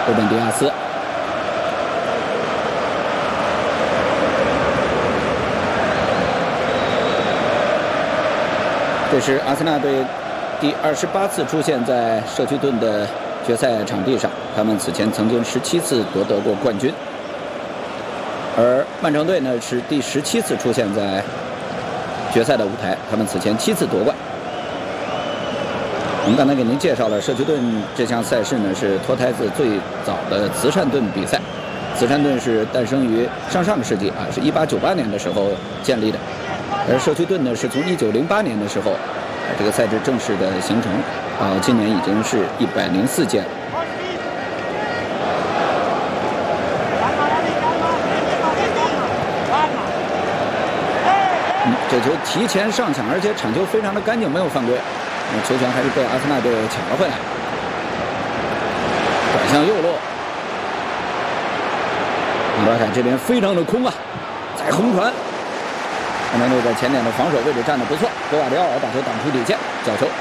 鲁本迪亚斯。这是阿森纳队第28次出现在社区盾的决赛场地上，他们此前曾经17次夺得过冠军。而曼城队呢是第17次出现在决赛的舞台，他们此前7次夺冠。我们刚才给您介绍了社区盾这项赛事呢是脱胎自最早的慈善盾比赛。慈善盾是诞生于上个世纪是1898年的时候建立的，而社区盾呢是从1908年的时候，这个赛制正式的形成，今年已经是104届了。这球提前上抢，而且铲球非常的干净，没有犯规。球权还是被阿森纳队抢了回来，转向右路。马德凯这边非常的空啊，再横传。曼城队在前点的防守位置站得不错，格瓦迪奥尔把球挡出底线，角球。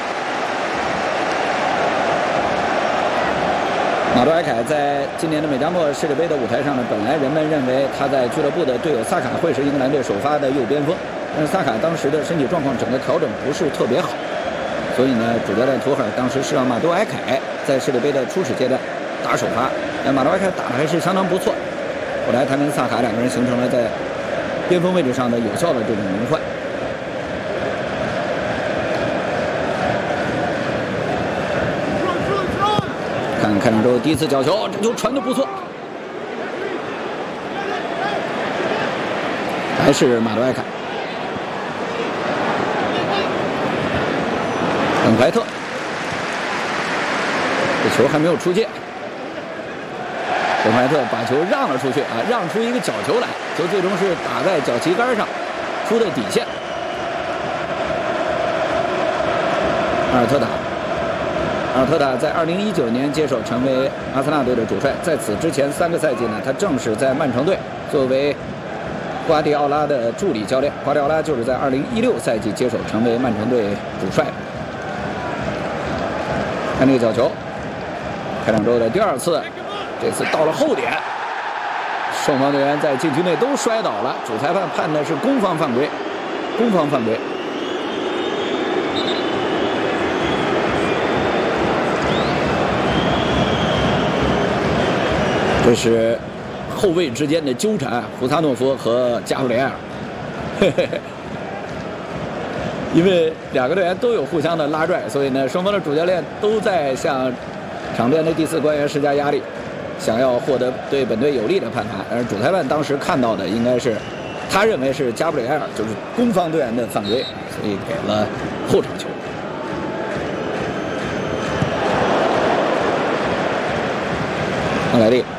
马多埃凯在今年的美加墨世界杯的舞台上呢，本来人们认为他在俱乐部的队友萨卡会是英格兰队首发的右边锋，但是萨卡当时的身体状况整个调整不是特别好，所以呢，主教练图赫尔当时是让马多埃凯在世界杯的初始阶段打首发，马多埃凯打得还是相当不错。后来他跟萨卡两个人形成了在边锋位置上的有效的这种轮换。看开场之后第一次角球，这球传得不错，还是马多埃凯。本怀特，这球还没有出界。本怀特把球让了出去让出一个角球来，球最终是打在脚旗杆上，出的底线。阿尔特塔在2019年接手成为阿森纳队的主帅，在此之前3个赛季呢，他正是在曼城队作为瓜迪奥拉的助理教练。瓜迪奥拉就是在2016赛季接手成为曼城队主帅。看这个角球，开场之后的第2次，这次到了后点，双方队员在禁区内都摔倒了，主裁判判的是攻方犯规，这是后卫之间的纠缠，胡萨诺夫和加布里埃尔，因为2个队员都有互相的拉拽，所以呢，双方的主教练都在向场边的第4官员施加压力，想要获得对本队有利的判罚。但是主裁判当时看到的应该是，他认为是加布里埃尔就是攻方队员的犯规，所以给了后场球。奥莱利。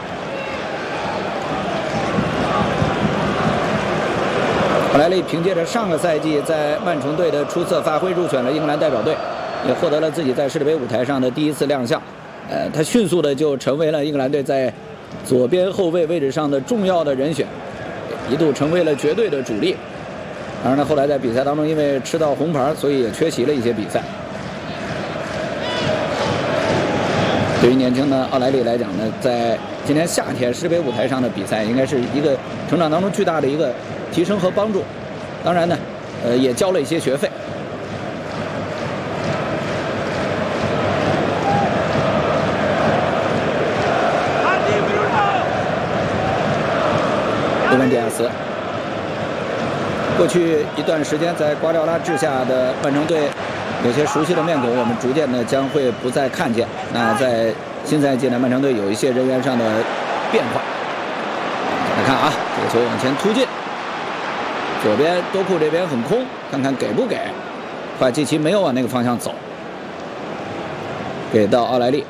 奥莱利凭借着上个赛季在曼城队的出色发挥，入选了英格兰代表队，也获得了自己在世界杯舞台上的第1次亮相。他迅速的就成为了英格兰队在左边后卫位置上的重要的人选，一度成为了绝对的主力。当然呢，后来在比赛当中因为吃到红牌，所以也缺席了一些比赛。对于年轻的奥莱利来讲呢，在今年夏天世界杯舞台上的比赛，应该是一个成长当中巨大的一个提升和帮助。当然呢，也交了一些学费。鲁本迪亚斯，过去一段时间在瓜迪奥拉治下的曼城队，有些熟悉的面孔，我们逐渐的将会不再看见。那在新赛季呢，曼城队有一些人员上的变化。来看这个球往前突进，左边多库这边很空，看看给不给。帕基奇没有往那个方向走，给到奥莱利。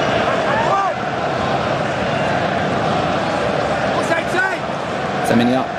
塞梅尼奥。